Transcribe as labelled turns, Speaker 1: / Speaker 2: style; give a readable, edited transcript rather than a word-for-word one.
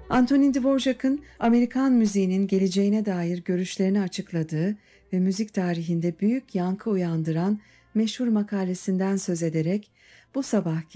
Speaker 1: Antonin Dvorak'ın Amerikan müziğinin geleceğine dair görüşlerini açıkladığı ve müzik tarihinde büyük yankı uyandıran meşhur makalesinden söz ederek bu sabahki